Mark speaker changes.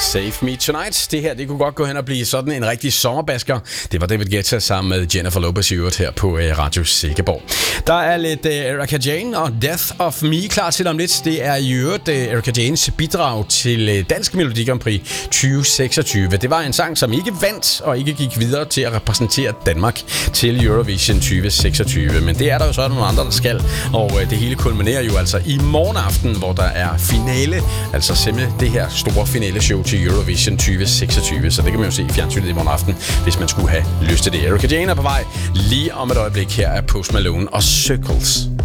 Speaker 1: Save Me Tonight. Det her, det kunne godt gå hen og blive sådan en rigtig sommerbasker. Det var David Guetta sammen med Jennifer Lopez i øvrigt her på Radio Silkeborg. Der er lidt Erika Jane og Death of Me klar til om lidt. Det er i øvrigt Erika Janes bidrag til Dansk Melodi Grand Prix 2026. Det var en sang, som ikke vandt og ikke gik videre til at repræsentere Danmark til Eurovision 2026. Men det er der jo så nogle andre, der skal. Og det hele kulminerer jo altså i morgen aften, hvor der er finale. Altså simpelthen det her store finale-show til Eurovision 2026. Så det kan man jo se i fjernsynet i morgen aften, hvis man skulle have lyst til det. Erika Jane er på vej. Lige om et øjeblik her er Post Malone og Circles.